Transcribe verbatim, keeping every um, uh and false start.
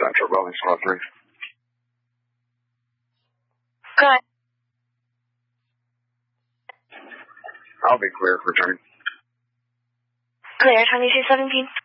Central, Boeing Squad three. Good. I'll be clear for turn. Clear, twenty-two seventeen.